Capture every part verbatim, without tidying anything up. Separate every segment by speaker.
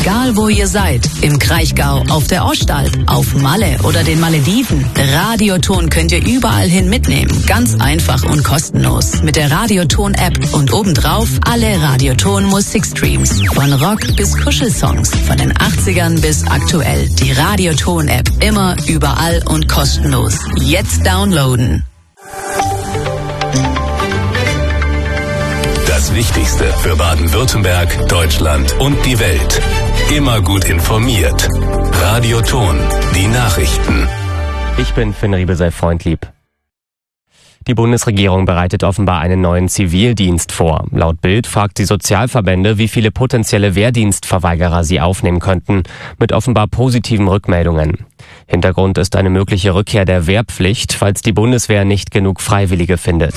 Speaker 1: Egal wo ihr seid, im Kraichgau, auf der Ostalb, auf Malle oder den Malediven, Radioton könnt ihr überall hin mitnehmen. Ganz einfach und kostenlos. Mit der Radioton-App und obendrauf alle Radioton-Musikstreams. Von Rock bis Kuschelsongs, von den achtzigern bis aktuell. Die Radioton-App immer, überall und kostenlos. Jetzt downloaden.
Speaker 2: Das Wichtigste für Baden-Württemberg, Deutschland und die Welt. Immer gut informiert. Radioton, die Nachrichten.
Speaker 3: Ich bin Finn Riebe, sei freundlieb. Die Bundesregierung bereitet offenbar einen neuen Zivildienst vor. Laut Bild fragt die Sozialverbände, wie viele potenzielle Wehrdienstverweigerer sie aufnehmen könnten, mit offenbar positiven Rückmeldungen. Hintergrund ist eine mögliche Rückkehr der Wehrpflicht, falls die Bundeswehr nicht genug Freiwillige findet.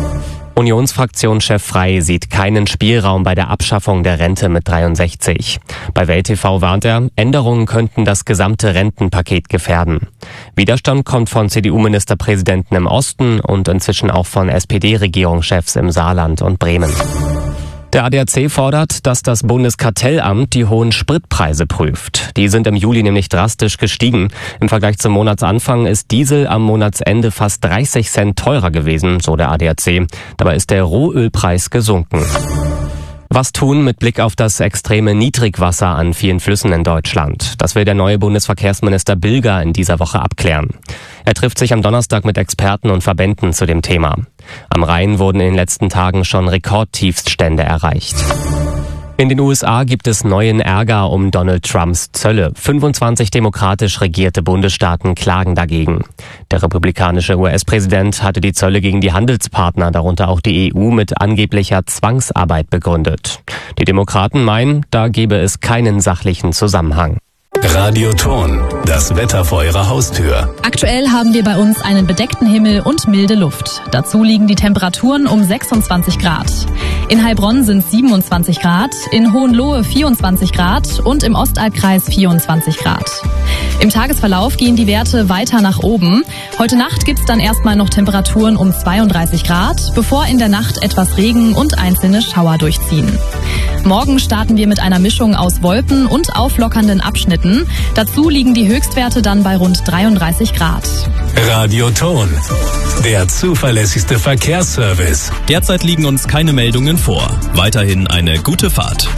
Speaker 3: Unionsfraktionschef Frey sieht keinen Spielraum bei der Abschaffung der Rente mit dreiundsechzig. Bei Welt T V warnt er, Änderungen könnten das gesamte Rentenpaket gefährden. Widerstand kommt von C D U-Ministerpräsidenten im Osten und inzwischen auch von S P D-Regierungschefs im Saarland und Bremen. Der A D A C fordert, dass das Bundeskartellamt die hohen Spritpreise prüft. Die sind im Juli nämlich drastisch gestiegen. Im Vergleich zum Monatsanfang ist Diesel am Monatsende fast dreißig Cent teurer gewesen, so der A D A C. Dabei ist der Rohölpreis gesunken. Was tun mit Blick auf das extreme Niedrigwasser an vielen Flüssen in Deutschland? Das will der neue Bundesverkehrsminister Bilger in dieser Woche abklären. Er trifft sich am Donnerstag mit Experten und Verbänden zu dem Thema. Am Rhein wurden in den letzten Tagen schon Rekordtiefststände erreicht. In den U S A gibt es neuen Ärger um Donald Trumps Zölle. fünfundzwanzig demokratisch regierte Bundesstaaten klagen dagegen. Der republikanische U S-Präsident hatte die Zölle gegen die Handelspartner, darunter auch die E U, mit angeblicher Zwangsarbeit begründet. Die Demokraten meinen, da gebe es keinen sachlichen Zusammenhang.
Speaker 2: Radioton, das Wetter vor Ihrer Haustür.
Speaker 4: Aktuell haben wir bei uns einen bedeckten Himmel und milde Luft. Dazu liegen die Temperaturen um sechsundzwanzig Grad. In Heilbronn sind es siebenundzwanzig Grad, in Hohenlohe vierundzwanzig Grad und im Ostalbkreis vierundzwanzig Grad. Im Tagesverlauf gehen die Werte weiter nach oben. Heute Nacht gibt's dann erstmal noch Temperaturen um zweiunddreißig Grad, bevor in der Nacht etwas Regen und einzelne Schauer durchziehen. Morgen starten wir mit einer Mischung aus Wolken und auflockernden Abschnitten. Dazu liegen die Höchstwerte dann bei rund dreiunddreißig Grad.
Speaker 2: Radioton, der zuverlässigste Verkehrsservice.
Speaker 5: Derzeit liegen uns keine Meldungen vor. Weiterhin eine gute Fahrt.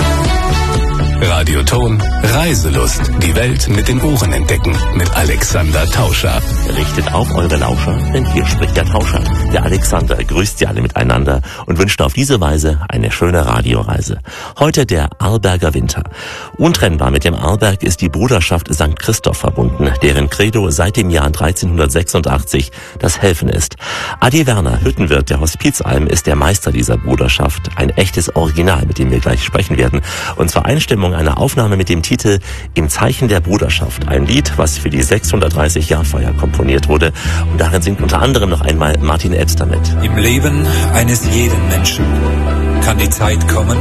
Speaker 2: Radioton, Reiselust. Die Welt mit den Ohren entdecken. Mit Alexander Tauscher.
Speaker 6: Richtet auf eure Lauscher, denn hier spricht der Tauscher. Der Alexander grüßt sie alle miteinander und wünscht auf diese Weise eine schöne Radioreise. Heute der Arlberger Winter. Untrennbar mit dem Arlberg ist die Bruderschaft Sankt Christoph verbunden, deren Credo seit dem Jahr dreizehnhundertsechsundachtzig das Helfen ist. Adi Werner, Hüttenwirt der Hospizalm, ist der Meister dieser Bruderschaft. Ein echtes Original, mit dem wir gleich sprechen werden. Und zur Einstimmung eine Aufnahme mit dem Titel Im Zeichen der Bruderschaft. Ein Lied, was für die sechshundertdreißig-Jahr-Feier komponiert wurde. Und darin singt unter anderem noch einmal Martin Elster mit.
Speaker 7: Im Leben eines jeden Menschen kann die Zeit kommen,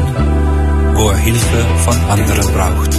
Speaker 7: wo er Hilfe von anderen braucht.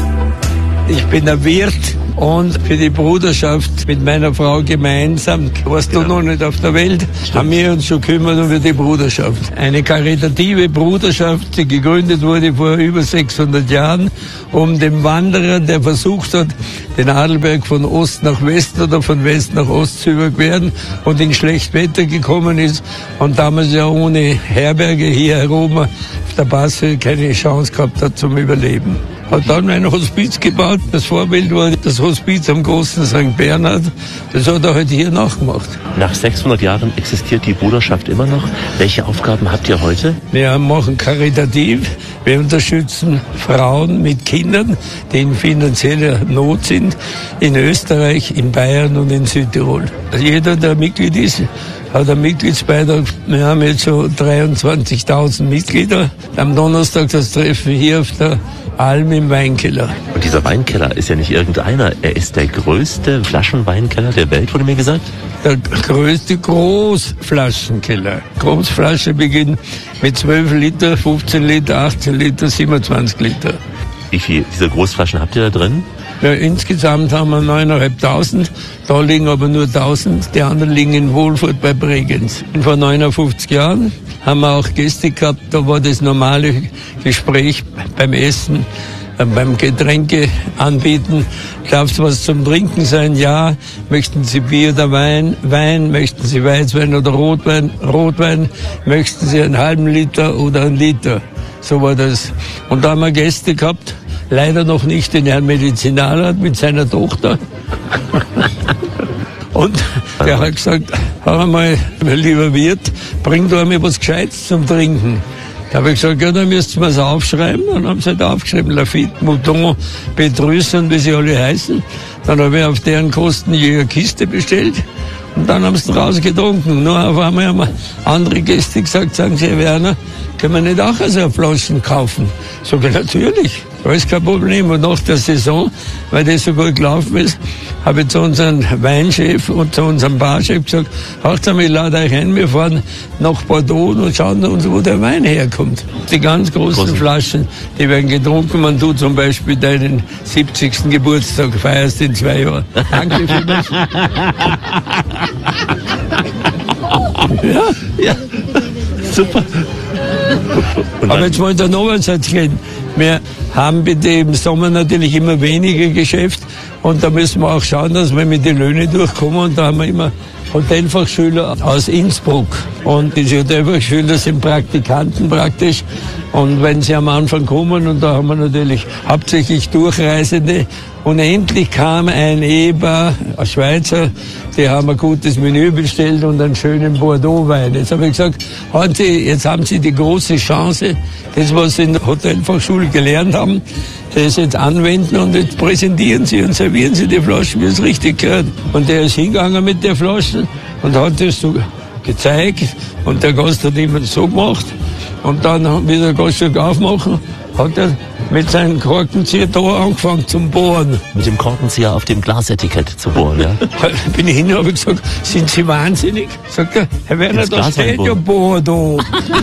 Speaker 8: Ich bin der Wirt und für die Bruderschaft mit meiner Frau gemeinsam, warst du noch nicht auf der Welt, haben wir uns schon kümmert um die Bruderschaft. Eine karitative Bruderschaft, die gegründet wurde vor über sechshundert Jahren, um dem Wanderer, der versucht hat, den Adelberg von Ost nach West oder von West nach Ost zu überqueren und in schlecht Wetter gekommen ist und damals ja ohne Herberge hier herum auf der Passe keine Chance gehabt hat zum Überleben. Hat dann ein Hospiz gebaut. Das Vorbild war das Hospiz am großen Sankt Bernhard. Das hat er halt hier nachgemacht.
Speaker 6: Nach sechshundert Jahren existiert die Bruderschaft immer noch. Welche Aufgaben habt ihr heute?
Speaker 8: Wir machen karitativ. Wir unterstützen Frauen mit Kindern, die in finanzieller Not sind, in Österreich, in Bayern und in Südtirol. Jeder, der Mitglied ist, hat einen Mitgliedsbeitrag. Wir haben jetzt schon dreiundzwanzigtausend Mitglieder. Am Donnerstag das Treffen hier auf der Alm im Weinkeller.
Speaker 6: Und dieser Weinkeller ist ja nicht irgendeiner. Er ist der größte Flaschenweinkeller der Welt, wurde mir gesagt.
Speaker 8: Der größte Großflaschenkeller. Großflasche beginnt mit zwölf Liter, fünfzehn Liter, achtzehn Liter, siebenundzwanzig Liter.
Speaker 6: Wie viel dieser Großflaschen habt ihr da drin?
Speaker 8: Ja, insgesamt haben wir neuntausendfünfhundert. Da liegen aber nur tausend. Die anderen liegen in Wohlfurt bei Bregenz. Vor neunundfünfzig Jahren haben wir auch Gäste gehabt. Da war das normale Gespräch beim Essen äh, beim Getränke anbieten, darf es was zum Trinken sein? Ja. Möchten Sie Bier oder Wein? Wein. Möchten Sie Weißwein oder Rotwein? Rotwein. Möchten Sie einen halben Liter oder einen Liter? So war das. Und da haben wir Gäste gehabt, leider noch nicht den Herrn Medizinalrat mit seiner Tochter. Und der hat gesagt, hör mal, mein lieber Wirt, bring doch mir was Gescheites zum Trinken. Da habe ich gesagt, ja, dann müsst ihr mir es aufschreiben. Dann haben sie halt aufgeschrieben, Lafitte, Mouton, Petrus und wie sie alle heißen. Dann habe ich auf deren Kosten je eine Kiste bestellt. Und dann haben sie draus getrunken. Nur auf einmal haben andere Gäste gesagt, sagen sie, Herr Werner, können wir nicht auch so Flaschen kaufen? Sag ich, natürlich, alles kein Problem. Und nach der Saison, weil das so gut gelaufen ist, habe ich zu unserem Weinchef und zu unserem Barchef gesagt, hört einmal, ich lade euch ein, wir fahren nach Bordeaux und schauen uns, wo der Wein herkommt. Die ganz großen Großen. Flaschen, die werden getrunken. Man tut zum Beispiel deinen siebzigsten Geburtstag, feierst in zwei Jahren. Danke vielmals. Ja, ja, super. Aber jetzt wollte ich noch was erzählen. Wir haben bitte im Sommer natürlich immer weniger Geschäft und da müssen wir auch schauen, dass wir mit den Löhnen durchkommen und da haben wir immer Hotelfachschüler aus Innsbruck und diese Hotelfachschüler sind Praktikanten praktisch und wenn sie am Anfang kommen und da haben wir natürlich hauptsächlich Durchreisende und endlich kam ein Ehepaar, ein Schweizer, die haben ein gutes Menü bestellt und einen schönen Bordeaux-Wein. Jetzt habe ich gesagt, Sie, jetzt haben Sie die große Chance, das, was Sie in der Hotelfachschule gelernt haben, das jetzt anwenden und jetzt präsentieren Sie und servieren Sie die Flaschen, wie es richtig gehört. Und der ist hingegangen mit der Flasche und hat das so gezeigt und der Gast hat immer so gemacht und dann, wie der Gast schon aufmachen, hat er mit seinem Korkenzieher da angefangen zum Bohren.
Speaker 6: Mit dem Korkenzieher auf dem Glasetikett zu bohren, ja?
Speaker 8: Bin ich hin und habe gesagt, sind Sie wahnsinnig? Sagt er, Herr Werner, da steht ja Bordeaux.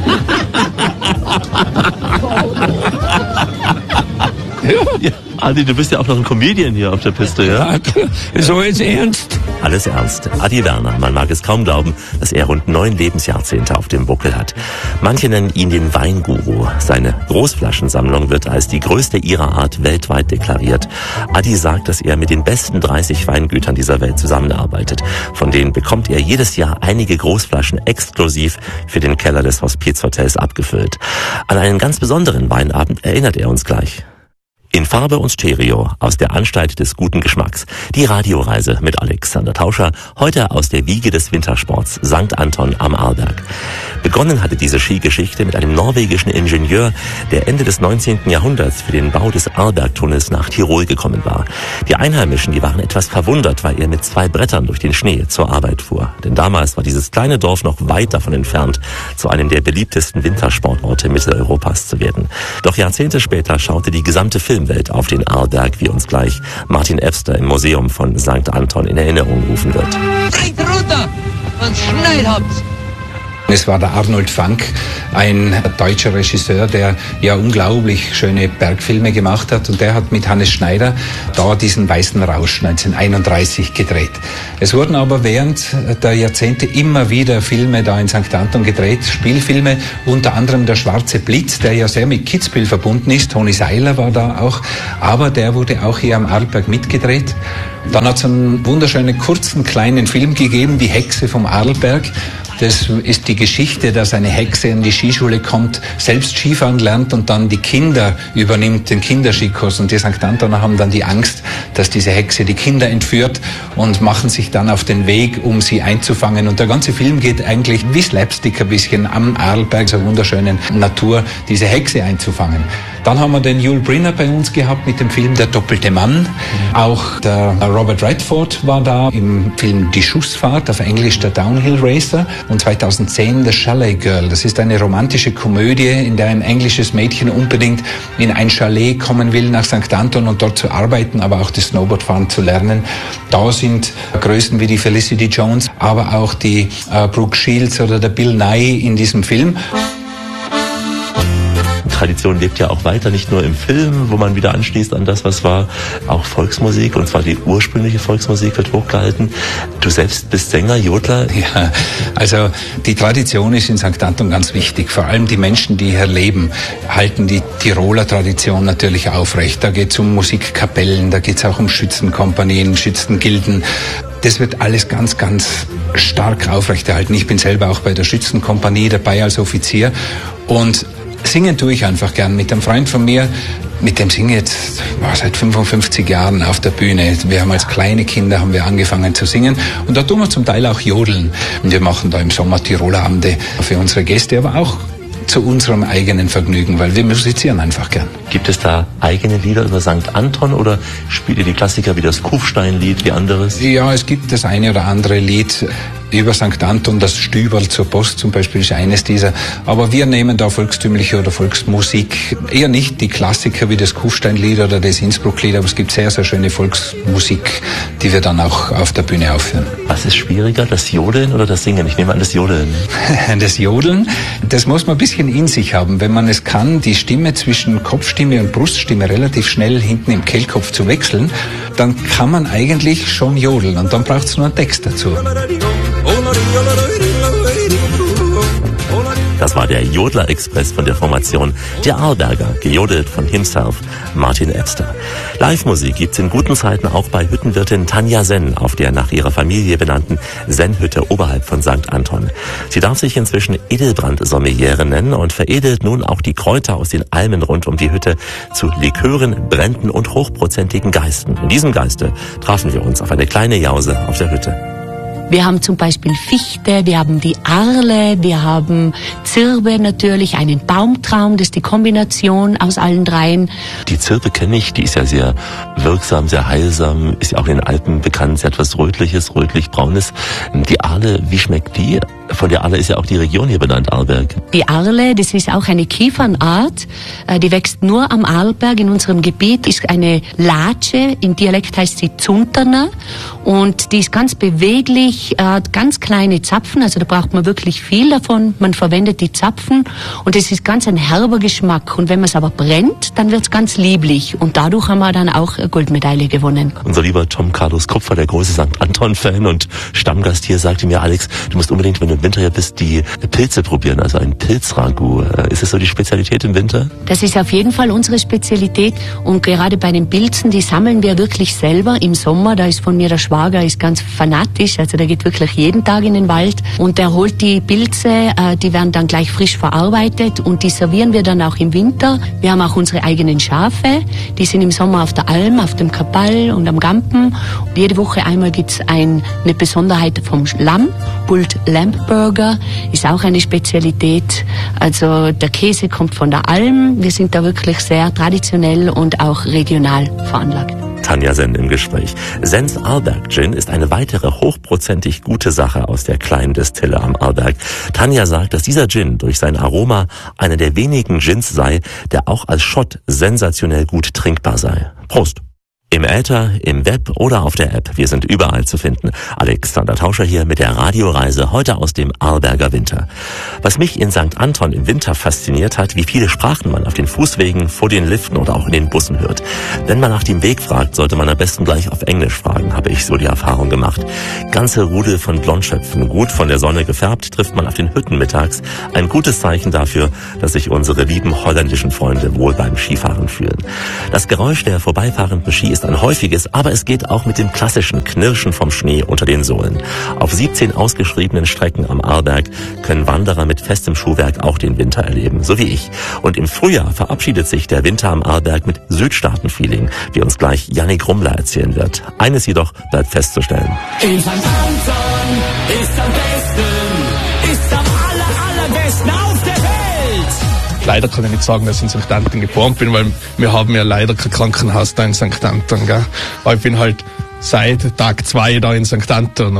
Speaker 6: Ja. Ja. Adi, du bist ja auch noch ein Comedian hier auf der Piste, ja?
Speaker 8: Danke. Ist alles ernst?
Speaker 6: Alles ernst. Adi Werner, man mag es kaum glauben, dass er rund neun Lebensjahrzehnte auf dem Buckel hat. Manche nennen ihn den Weinguru. Seine Großflaschensammlung wird als die größte ihrer Art weltweit deklariert. Adi sagt, dass er mit den besten dreißig Weingütern dieser Welt zusammenarbeitet. Von denen bekommt er jedes Jahr einige Großflaschen exklusiv für den Keller des Hospizhotels abgefüllt. An einen ganz besonderen Weinabend erinnert er uns gleich. In Farbe und Stereo aus der Anstalt des guten Geschmacks. Die Radioreise mit Alexander Tauscher, heute aus der Wiege des Wintersports, Sankt Anton am Arlberg. Begonnen hatte diese Skigeschichte mit einem norwegischen Ingenieur, der Ende des neunzehnten Jahrhunderts für den Bau des Arlbergtunnels nach Tirol gekommen war. Die Einheimischen, die waren etwas verwundert, weil er mit zwei Brettern durch den Schnee zur Arbeit fuhr. Denn damals war dieses kleine Dorf noch weit davon entfernt, zu einem der beliebtesten Wintersportorte Mitteleuropas zu werden. Doch Jahrzehnte später schaute die gesamte Film Welt auf den Arlberg, wie uns gleich Martin Efster im Museum von Sankt Anton in Erinnerung rufen wird.
Speaker 9: Steigt runter und schnell habt's!
Speaker 10: Es war der Arnold Fanck, ein deutscher Regisseur, der ja unglaublich schöne Bergfilme gemacht hat. Und der hat mit Hannes Schneider da diesen Weißen Rausch neunzehnhunderteinunddreißig gedreht. Es wurden aber während der Jahrzehnte immer wieder Filme da in Sankt Anton gedreht, Spielfilme, unter anderem Der Schwarze Blitz, der ja sehr mit Kitzbühel verbunden ist. Toni Seiler war da auch, aber der wurde auch hier am Arlberg mitgedreht. Dann hat es einen wunderschönen kurzen kleinen Film gegeben, Die Hexe vom Arlberg. Das ist die Geschichte, dass eine Hexe in die Skischule kommt, selbst Skifahren lernt und dann die Kinder übernimmt, den Kinderskikurs. Und die Sankt Antoner haben dann die Angst, dass diese Hexe die Kinder entführt und machen sich dann auf den Weg, um sie einzufangen. Und der ganze Film geht eigentlich wie Slapstick ein bisschen am Arlberg, so wunderschönen Natur, diese Hexe einzufangen. Dann haben wir den Yul Brynner bei uns gehabt mit dem Film Der doppelte Mann. Auch der Robert Redford war da im Film Die Schussfahrt, auf Englisch der Downhill Racer. Und zweitausendzehn The Chalet Girl. Das ist eine romantische Komödie, in der ein englisches Mädchen unbedingt in ein Chalet kommen will nach Sankt Anton und dort zu arbeiten, aber auch das Snowboardfahren zu lernen. Da sind Größen wie die Felicity Jones, aber auch die äh, Brooke Shields oder der Bill Nighy in diesem Film.
Speaker 6: Tradition lebt ja auch weiter, nicht nur im Film, wo man wieder anschließt an das, was war, auch Volksmusik, und zwar die ursprüngliche Volksmusik wird hochgehalten. Du selbst bist Sänger, Jodler.
Speaker 10: Ja, also die Tradition ist in Sankt Anton ganz wichtig. Vor allem die Menschen, die hier leben, halten die Tiroler Tradition natürlich aufrecht. Da geht es um Musikkapellen, da geht es auch um Schützenkompanien, Schützengilden. Das wird alles ganz, ganz stark aufrechterhalten. Ich bin selber auch bei der Schützenkompanie dabei als Offizier, und singen tue ich einfach gern. Mit einem Freund von mir, mit dem singe ich jetzt war seit fünfundfünfzig Jahren auf der Bühne. Wir haben als kleine Kinder haben wir angefangen zu singen, und da tun wir zum Teil auch jodeln. Und wir machen da im Sommer Tirolerabende für unsere Gäste, aber auch zu unserem eigenen Vergnügen, weil wir musizieren einfach gern.
Speaker 6: Gibt es da eigene Lieder über Sankt Anton oder spielt ihr die Klassiker wie das Kufsteinlied, wie anderes?
Speaker 10: Ja, es gibt das eine oder andere Lied über Sankt Anton, das Stüberl zur Post zum Beispiel ist eines dieser. Aber wir nehmen da volkstümliche oder Volksmusik, eher nicht die Klassiker wie das Kufsteinlied oder das Innsbrucklied, aber es gibt sehr, sehr schöne Volksmusik, die wir dann auch auf der Bühne aufführen.
Speaker 6: Was ist schwieriger, das Jodeln oder das Singen? Ich nehme an, das Jodeln.
Speaker 10: Das Jodeln, das muss man ein bisschen in sich haben. Wenn man es kann, die Stimme zwischen Kopfstimme und Bruststimme relativ schnell hinten im Kehlkopf zu wechseln, dann kann man eigentlich schon jodeln, und dann braucht es nur einen Text dazu.
Speaker 6: Das war der Jodler-Express von der Formation Der Arlberger, gejodelt von himself, Martin Ebster. Live-Musik gibt's in guten Zeiten auch bei Hüttenwirtin Tanja Senn auf der nach ihrer Familie benannten Senn-Hütte oberhalb von Sankt Anton. Sie darf sich inzwischen Edelbrand-Sommeliere nennen und veredelt nun auch die Kräuter aus den Almen rund um die Hütte zu Likören, Bränden und hochprozentigen Geisten. In diesem Geiste trafen wir uns auf eine kleine Jause auf der Hütte.
Speaker 11: Wir haben zum Beispiel Fichte, wir haben die Arle, wir haben Zirbe natürlich, einen Baumtraum, das ist die Kombination aus allen dreien.
Speaker 6: Die Zirbe kenne ich, die ist ja sehr wirksam, sehr heilsam, ist ja auch in den Alpen bekannt, sehr etwas Rötliches, rötlich-braunes. Die Arle, wie schmeckt die? Von der Arle ist ja auch die Region hier benannt, Arlberg.
Speaker 11: Die Arle, das ist auch eine Kiefernart, die wächst nur am Arlberg. In unserem Gebiet ist eine Latsche, im Dialekt heißt sie Zunterner, und die ist ganz beweglich, hat ganz kleine Zapfen, also da braucht man wirklich viel davon. Man verwendet die Zapfen, und es ist ganz ein herber Geschmack, und wenn man es aber brennt, dann wird es ganz lieblich, und dadurch haben wir dann auch eine Goldmedaille gewonnen.
Speaker 6: Unser lieber Tom Carlos Kupfer, der große Sankt Anton-Fan und Stammgast hier, sagte mir, Alex, du musst unbedingt, wenn du im Winter hier bist, die Pilze probieren, also ein Pilzragout. Ist das so die Spezialität im Winter?
Speaker 11: Das ist auf jeden Fall unsere Spezialität, und gerade bei den Pilzen, die sammeln wir wirklich selber im Sommer. Da ist von mir der Schwager, ist ganz fanatisch, also der geht wirklich jeden Tag in den Wald, und der holt die Pilze, die werden dann gleich frisch verarbeitet, und die servieren wir dann auch im Winter. Wir haben auch unsere eigenen Schafe, die sind im Sommer auf der Alm, auf dem Kapall und am Gampen. Und jede Woche einmal gibt's ein, eine Besonderheit vom Lamm, Pulled Lamb Burger, ist auch eine Spezialität. Also der Käse kommt von der Alm. Wir sind da wirklich sehr traditionell und auch regional veranlagt.
Speaker 6: Tanja Senn im Gespräch. Senns Arlberg Gin ist eine weitere hochprozentig gute Sache aus der kleinen Destille am Arlberg. Tanja sagt, dass dieser Gin durch sein Aroma einer der wenigen Gins sei, der auch als Shot sensationell gut trinkbar sei. Prost! Im Äther, im Web oder auf der App. Wir sind überall zu finden. Alexander Tauscher hier mit der Radioreise heute aus dem Arlberger Winter. Was mich in Sankt Anton im Winter fasziniert hat, wie viele Sprachen man auf den Fußwegen, vor den Liften oder auch in den Bussen hört. Wenn man nach dem Weg fragt, sollte man am besten gleich auf Englisch fragen, habe ich so die Erfahrung gemacht. Ganze Rudel von Blondschöpfen, gut von der Sonne gefärbt, trifft man auf den Hütten mittags. Ein gutes Zeichen dafür, dass sich unsere lieben holländischen Freunde wohl beim Skifahren fühlen. Das Geräusch der vorbeifahrenden Ski ist ein häufiges, aber es geht auch mit dem klassischen Knirschen vom Schnee unter den Sohlen. Auf siebzehn ausgeschriebenen Strecken am Arlberg können Wanderer mit festem Schuhwerk auch den Winter erleben, so wie ich. Und im Frühjahr verabschiedet sich der Winter am Arlberg mit Südstaaten-Feeling, wie uns gleich Jannik Rummler erzählen wird. Eines jedoch bleibt festzustellen.
Speaker 12: In Sankt Anton ist am besten, ist am aller, allerbesten auf der Welt.
Speaker 13: Leider kann ich nicht sagen, dass ich in Sankt Anton geboren bin, weil wir haben ja leider kein Krankenhaus da in Sankt Anton, gell? Aber ich bin halt seit Tag zwei da in Sankt Anton, oder?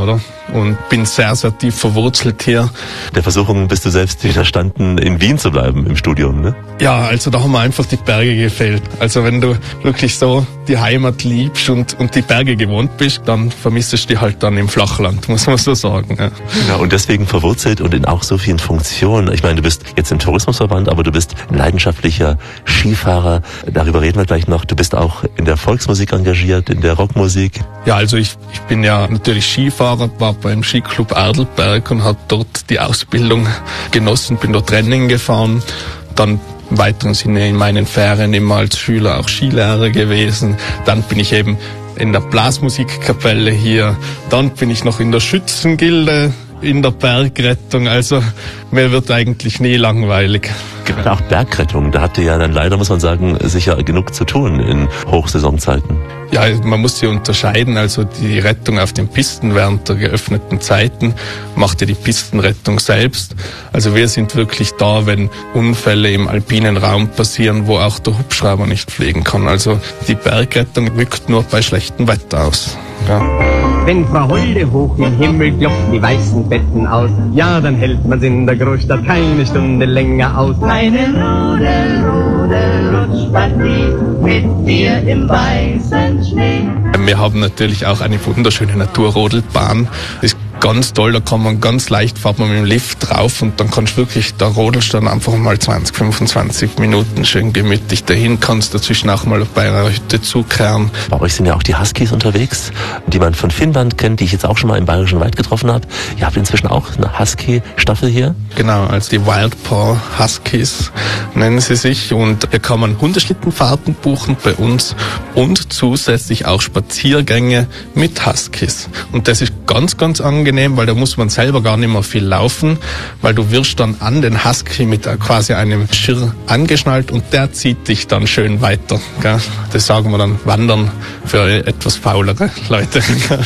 Speaker 13: und bin sehr, sehr tief verwurzelt hier.
Speaker 6: Der Versuchung bist du selbst widerstanden, in Wien zu bleiben im Studium, ne?
Speaker 13: Ja, also da haben mir einfach die Berge gefehlt. Also wenn du wirklich so die Heimat liebst und, und die Berge gewohnt bist, dann vermisst du die halt dann im Flachland, muss man so sagen. Ja.
Speaker 6: Ja, und deswegen verwurzelt und in auch so vielen Funktionen. Ich meine, du bist jetzt im Tourismusverband, aber du bist ein leidenschaftlicher Skifahrer. Darüber reden wir gleich noch. Du bist auch in der Volksmusik engagiert, in der Rockmusik.
Speaker 13: Ja, also ich, ich bin ja natürlich Skifahrer, war beim Skiclub Adelberg und habe dort die Ausbildung genossen, bin dort Rennen gefahren. Dann im weiteren Sinne in meinen Ferien immer als Schüler auch Skilehrer gewesen. Dann bin ich eben in der Blasmusikkapelle hier. Dann bin ich noch in der Schützengilde, in der Bergrettung. Also mir wird eigentlich nie langweilig.
Speaker 6: Gerade auch Bergrettung, da habt ihr ja dann leider, muss man sagen, sicher genug zu tun in Hochsaisonzeiten.
Speaker 13: Ja, man muss sie unterscheiden. Also die Rettung auf den Pisten während der geöffneten Zeiten macht ja die Pistenrettung selbst. Also wir sind wirklich da, wenn Unfälle im alpinen Raum passieren, wo auch der Hubschrauber nicht fliegen kann. Also die Bergrettung rückt nur bei schlechtem Wetter aus. Ja.
Speaker 14: Wenn Frau Holde hoch im Himmel klopft die weißen Betten aus, ja, dann hält man's in der Großstadt keine Stunde länger aus.
Speaker 12: Eine Rudel, Rudel, Rutschpartie mit dir im weißen Schnee.
Speaker 13: Wir haben natürlich auch eine wunderschöne Naturrodelbahn. Das ist ganz toll, da kann man ganz leicht, fährt man mit dem Lift drauf und dann kannst du wirklich, da rodelst dann einfach mal zwanzig, fünfundzwanzig Minuten schön gemütlich dahin, kannst dazwischen auch mal bei einer Hütte zukehren.
Speaker 6: Bei euch sind ja auch die Huskies unterwegs, die man von Finnland kennt, die ich jetzt auch schon mal im Bayerischen Wald getroffen habe. Ihr habt inzwischen auch eine Husky-Staffel hier?
Speaker 13: Genau, also die Wild Paw Huskies nennen sie sich und hier kann man Hundeschlittenfahrten buchen bei uns und zusätzlich auch Spaziergänge mit Huskies. Und das ist ganz, ganz angenehm, weil da muss man selber gar nicht mehr viel laufen, weil du wirst dann an den Husky mit quasi einem Schirr angeschnallt und der zieht dich dann schön weiter. Gell? Das sagen wir dann Wandern für etwas faulere Leute.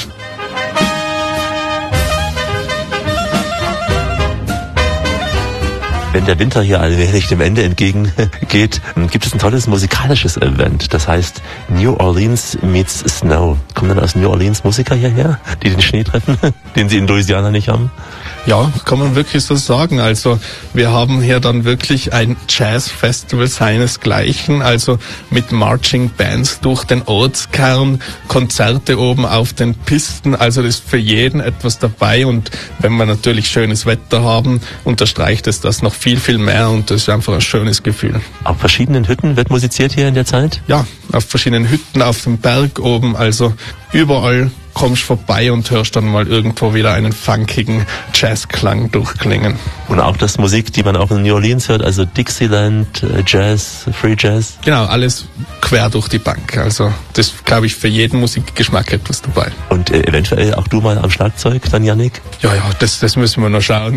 Speaker 6: Wenn der Winter hier allmählich dem Ende entgegengeht, gibt es ein tolles musikalisches Event. Das heißt New Orleans meets Snow. Kommen dann aus New Orleans Musiker hierher, die den Schnee treffen, den sie in Louisiana nicht haben?
Speaker 13: Ja, kann man wirklich so sagen. Also wir haben hier dann wirklich ein Jazz-Festival seinesgleichen, also mit Marching Bands durch den Ortskern, Konzerte oben auf den Pisten, also das ist für jeden etwas dabei und wenn wir natürlich schönes Wetter haben, unterstreicht es das noch viel, viel mehr und das ist einfach ein schönes Gefühl.
Speaker 6: Auf verschiedenen Hütten wird musiziert hier in der Zeit?
Speaker 13: Ja, auf verschiedenen Hütten, auf dem Berg oben, also überall kommst vorbei und hörst dann mal irgendwo wieder einen funkigen Jazzklang durchklingen.
Speaker 6: Und auch das Musik, die man auch in New Orleans hört, also Dixieland, Jazz, Free Jazz?
Speaker 13: Genau, alles quer durch die Bank. Also das glaube ich für jeden Musikgeschmack etwas dabei.
Speaker 6: Und äh, eventuell auch du mal am Schlagzeug, dann Yannick?
Speaker 13: Ja, ja, das, das müssen wir noch schauen.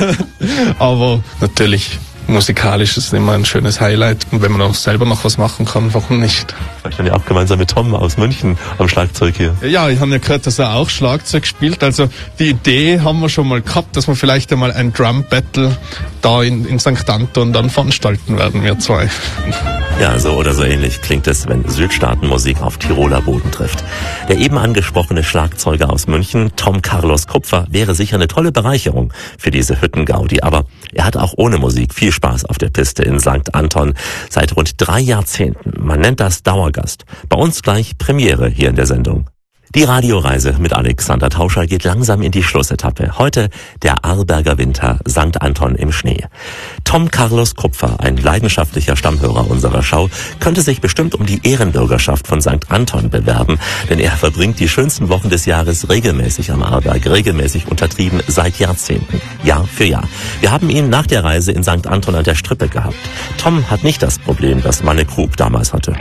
Speaker 13: Aber natürlich, musikalisch ist immer ein schönes Highlight. Und wenn man auch selber noch was machen kann, warum nicht?
Speaker 6: Vielleicht dann ja auch gemeinsam mit Tom aus München am Schlagzeug hier.
Speaker 13: Ja, ich habe ja gehört, dass er auch Schlagzeug spielt. Also die Idee haben wir schon mal gehabt, dass wir vielleicht einmal ein Drum Battle da in, in Sankt Anton dann veranstalten werden, wir zwei.
Speaker 6: Ja, so oder so ähnlich klingt es, wenn Südstaatenmusik auf Tiroler Boden trifft. Der eben angesprochene Schlagzeuger aus München, Tom Carlos Kupfer, wäre sicher eine tolle Bereicherung für diese Hüttengaudi. Aber er hat auch ohne Musik viel Spaß auf der Piste in Sankt Anton seit rund drei Jahrzehnten. Man nennt das Dauergast. Bei uns gleich Premiere hier in der Sendung. Die Radioreise mit Alexander Tauscher geht langsam in die Schlussetappe. Heute der Arlberger Winter, Sankt Anton im Schnee. Tom Carlos Kupfer, ein leidenschaftlicher Stammhörer unserer Show, könnte sich bestimmt um die Ehrenbürgerschaft von Sankt Anton bewerben, denn er verbringt die schönsten Wochen des Jahres regelmäßig am Arlberg, regelmäßig untertrieben seit Jahrzehnten, Jahr für Jahr. Wir haben ihn nach der Reise in Sankt Anton an der Strippe gehabt. Tom hat nicht das Problem, das Manne Krug damals hatte.